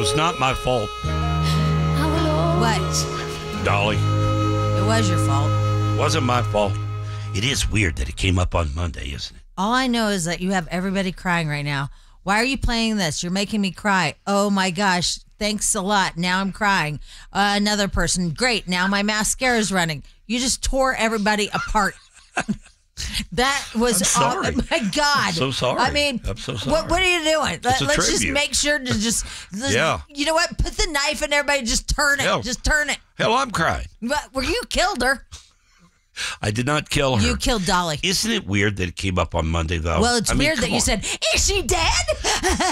was not my fault, What? Dolly. It was your fault. Wasn't my fault. It is weird that it came up on Monday, isn't it? All I know is that you have everybody crying right now. Why are you playing this? You're making me cry. Oh my gosh. Thanks a lot. Now I'm crying. Another person. Great. Now my mascara is running. You just tore everybody apart. That was, I'm sorry. oh my God. I'm so sorry. I mean, I'm so sorry. What are you doing? It's a Let's just tribute. make sure to just, Yeah. You know what? Put the knife in everybody. Just turn it. Yeah. Just turn it. Hell, I'm crying. Well, you killed her. I did not kill her. You killed Dolly. Isn't it weird that it came up on Monday, though? Well, it's I mean, weird that come you on. said, is she dead?